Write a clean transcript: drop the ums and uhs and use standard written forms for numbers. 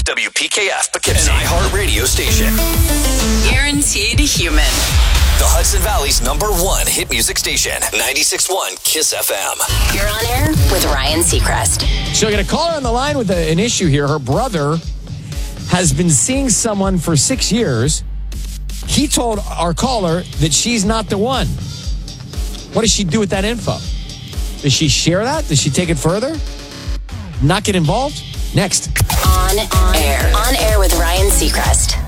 WPKF Poughkeepsie, an iHeartRadio station. Guaranteed human. The Hudson Valley's #1 hit music station, 96.1 KISS FM. You're on air with Ryan Seacrest. So I got a caller on the line with an issue here. Her brother has been seeing someone for 6 years. He told our caller that she's not the one. What does she do with that info? Does she share that? Does she take it further? Not get involved? Next. On air with Ryan Seacrest.